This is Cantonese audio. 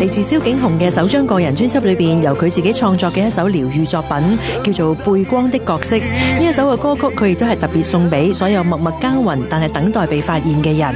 嚟自蕭景鴻嘅首張個人專輯裏邊，由佢自己創作嘅一首療癒作品，叫做《背光的角色》。呢一首嘅歌曲，佢亦都係特別送俾所有默默耕耘但係等待被發現嘅人。